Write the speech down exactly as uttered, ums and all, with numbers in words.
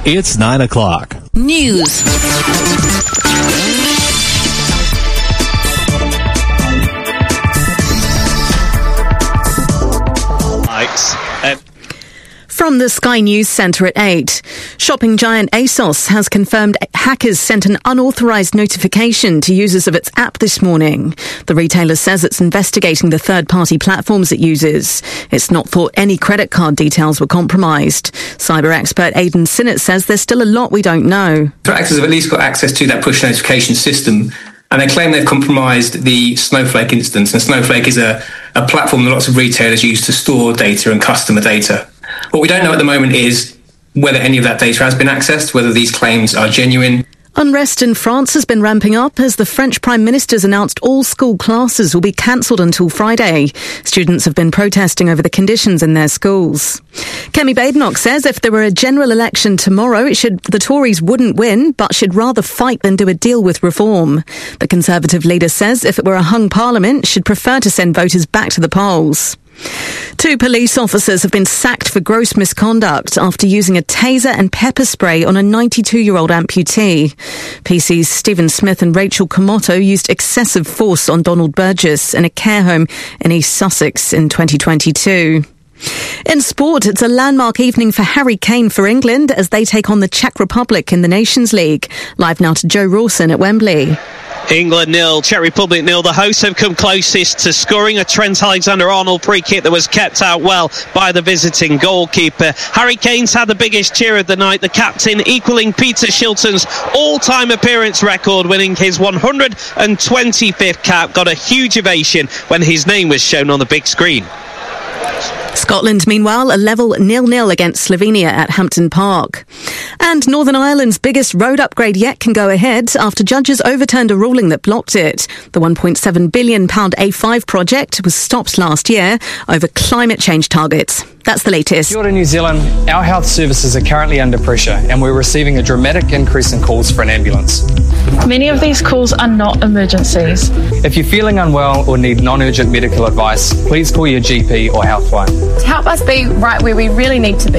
It's nine o'clock. News. Uh, From the Sky News Centre at eight. Shopping giant ASOS has confirmed hackers sent an unauthorised notification to users of its app this morning. The retailer says it's investigating the third-party platforms it uses. It's not thought any credit card details were compromised. Cyber expert Aidan Sinnott says there's still a lot we don't know. Threat actors have at least got access to that push notification system, and they claim they've compromised the Snowflake instance. And Snowflake is a, a platform that lots of retailers use to store data and customer data. What we don't know at the moment is whether any of that data has been accessed, whether these claims are genuine. Unrest in France has been ramping up as the French Prime Minister's announced all school classes will be cancelled until Friday. Students have been protesting over the conditions in their schools. Kemi Badenoch says if there were a general election tomorrow, it should the Tories wouldn't win, but should rather fight than do a deal with reform. The Conservative leader says if it were a hung parliament, she'd prefer to send voters back to the polls. Two police officers have been sacked for gross misconduct after using a taser and pepper spray on a ninety-two-year-old amputee. P C's Stephen Smith and Rachel Komoto used excessive force on Donald Burgess in a care home in East Sussex in twenty twenty-two. In sport, it's a landmark evening for Harry Kane for England as they take on the Czech Republic in the Nations League. Live now to Joe Rawson at Wembley. England nil, Czech Republic nil. The hosts have come closest to scoring a Trent Alexander-Arnold free kick that was kept out well by the visiting goalkeeper. Harry Kane's had the biggest cheer of the night, the captain equalling Peter Shilton's all-time appearance record, winning his one hundred twenty-fifth cap. Got a huge ovation when his name was shown on the big screen. Scotland, meanwhile, a level nil-nil against Slovenia at Hampton Park. And Northern Ireland's biggest road upgrade yet can go ahead after judges overturned a ruling that blocked it. The one point seven billion pounds A five project was stopped last year over climate change targets. That's the latest. Kia ora, New Zealand. Our health services are currently under pressure and we're receiving a dramatic increase in calls for an ambulance. Many of these calls are not emergencies. If you're feeling unwell or need non-urgent medical advice, please call your G P or Healthline. To help us be right where we really need to be,